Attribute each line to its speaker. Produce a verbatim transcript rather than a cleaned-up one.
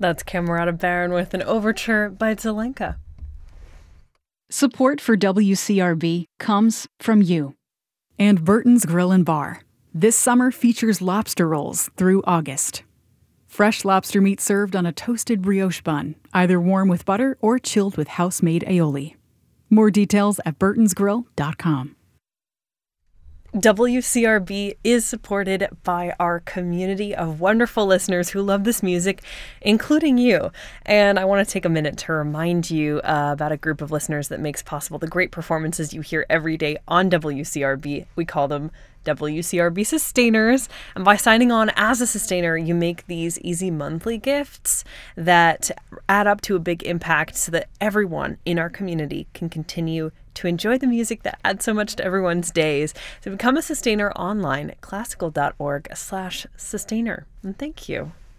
Speaker 1: That's Camerata Baron with an overture by Zelenka.
Speaker 2: Support for W C R B comes from you. And Burton's Grill and Bar. This summer features lobster rolls through August. Fresh lobster meat served on a toasted brioche bun, either warm with butter or chilled with house-made aioli. More details at burtons grill dot com.
Speaker 1: W C R B is supported by our community of wonderful listeners who love this music, including you. And I want to take a minute to remind you uh, about a group of listeners that makes possible the great performances you hear every day on W C R B. We call them W C R B Sustainers. And by signing on as a sustainer, you make these easy monthly gifts that add up to a big impact so that everyone in our community can continue to enjoy the music that adds so much to everyone's days. So become a sustainer online at classical dot org slash sustainer. And thank you.